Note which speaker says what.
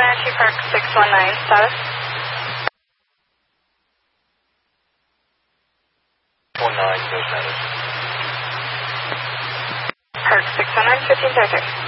Speaker 1: Energy Park 619, status?
Speaker 2: 19, no status.
Speaker 1: Park 619, 1533.